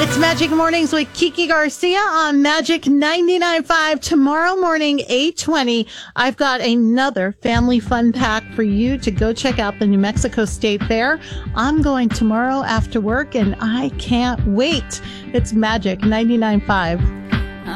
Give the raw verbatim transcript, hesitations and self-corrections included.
It's Magic Mornings with Kiki Garcia on Magic ninety-nine point five. Tomorrow morning, eight twenty, I've got another family fun pack for you to go check out the New Mexico State Fair. I'm going tomorrow after work, and I can't wait. It's Magic ninety-nine point five.